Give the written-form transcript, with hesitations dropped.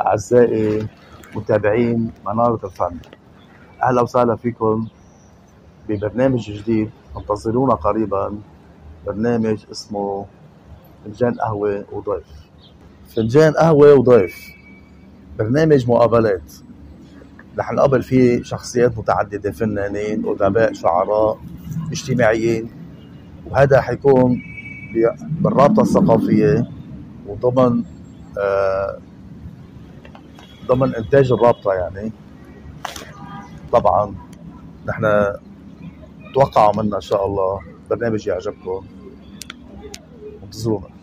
أعزائي متابعين منارة الفن، أهلا وسهلا فيكم ببرنامج جديد انتظرونا قريبا. برنامج اسمه فنجان قهوة وضيف. فنجان قهوة وضيف برنامج مقابلات رح نقابل فيه شخصيات متعددة، فنانين، أدباء، شعراء، اجتماعيين، وهذا حيكون بالرابطة الثقافية وضمن ضمن إنتاج الرابطة. يعني طبعا نحن توقعوا منا إن شاء الله برنامج يعجبكم، انتظرونا.